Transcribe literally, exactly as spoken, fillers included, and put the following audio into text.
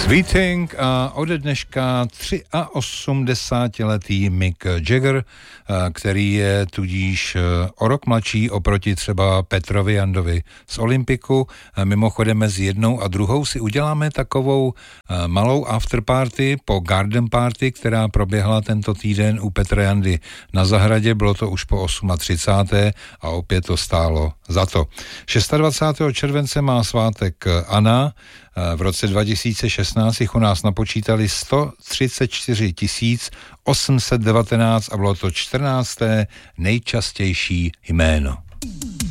Sweeting a ode dneška osmdesátiletý Mick Jagger, který je tudíž o rok mladší oproti třeba Petrovi Jandovi z Olympiku. Mimochodem mezi jednou a druhou si uděláme takovou malou afterparty po garden party, která proběhla tento týden u Petra Jandy na zahradě. Bylo to už po třicáté osmé a opět to stálo za to. dvacátého šestého července má svátek Anna. V roce dva tisíce šestnáct jich u nás napočítali sto třicet čtyři tisíc osm set devatenáct a bylo to čtrnácté nejčastější jméno.